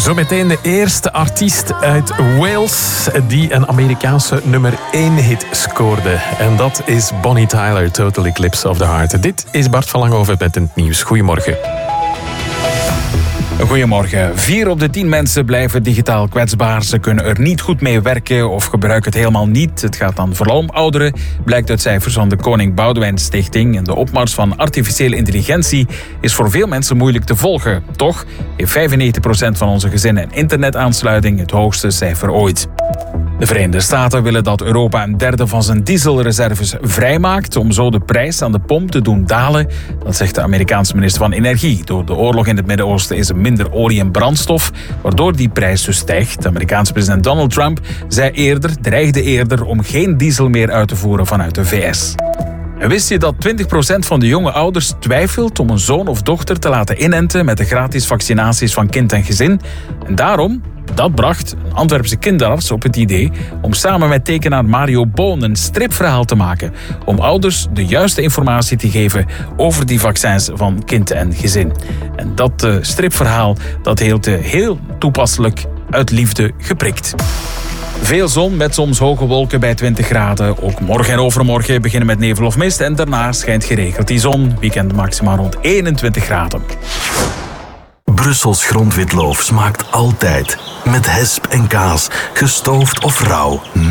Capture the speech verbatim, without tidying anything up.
Zometeen de eerste artiest uit Wales die een Amerikaanse nummer één hit scoorde. En dat is Bonnie Tyler, Total Eclipse of the Heart. Dit is Bart van Langhoven met het nieuws. Goedemorgen. Goedemorgen. Vier op de tien mensen blijven digitaal kwetsbaar. Ze kunnen er niet goed mee werken of gebruiken het helemaal niet. Het gaat dan vooral om ouderen, blijkt uit cijfers van de Koning Boudewijn Stichting. En de opmars van artificiële intelligentie is voor veel mensen moeilijk te volgen. Toch heeft vijfennegentig procent van onze gezinnen een internetaansluiting, het hoogste cijfer ooit. De Verenigde Staten willen dat Europa een derde van zijn dieselreserves vrijmaakt om zo de prijs aan de pomp te doen dalen. Dat zegt de Amerikaanse minister van Energie. Door de oorlog in het Midden-Oosten is er minder olie en brandstof, waardoor die prijs dus stijgt. De Amerikaanse president Donald Trump zei eerder, dreigde eerder om geen diesel meer uit te voeren vanuit de V S. En wist je dat twintig procent van de jonge ouders twijfelt om een zoon of dochter te laten inenten met de gratis vaccinaties van kind en gezin? En daarom, dat bracht een Antwerpse kinderarts op het idee om samen met tekenaar Mario Boon een stripverhaal te maken. Om ouders de juiste informatie te geven over die vaccins van kind en gezin. En dat uh, stripverhaal dat heeft uh, heel toepasselijk uit liefde geprikt. Veel zon met soms hoge wolken bij twintig graden. Ook morgen en overmorgen beginnen met nevel of mist en daarna schijnt geregeld die zon. Weekend maximaal rond eenentwintig graden. Brussels grondwitloof smaakt altijd. Met hesp en kaas, gestoofd of rauw.